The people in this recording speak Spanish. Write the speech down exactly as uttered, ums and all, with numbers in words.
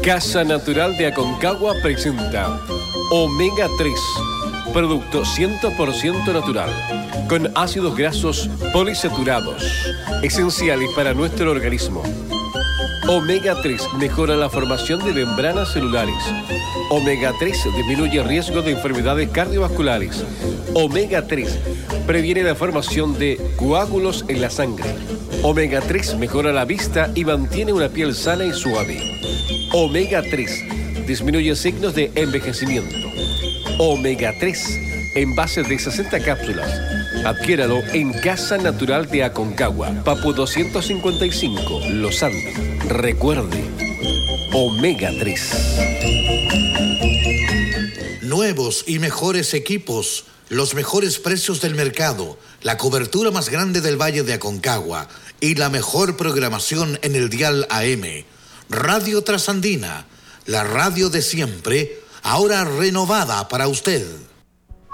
Casa Natural de Aconcagua presenta Omega tres, producto cien por ciento natural, con ácidos grasos polisaturados, esenciales para nuestro organismo. Omega tres mejora la formación de membranas celulares. Omega tres disminuye el riesgo de enfermedades cardiovasculares. Omega tres previene la formación de coágulos en la sangre. Omega tres mejora la vista y mantiene una piel sana y suave. Omega tres disminuye signos de envejecimiento. Omega tres, envases de sesenta cápsulas. Adquiéralo en Casa Natural de Aconcagua, Papu doscientos cincuenta y cinco, Los Andes. Recuerde, Omega tres. Nuevos y mejores equipos, los mejores precios del mercado, la cobertura más grande del Valle de Aconcagua y la mejor programación en el dial A M. Radio Trasandina, la radio de siempre, ahora renovada para usted.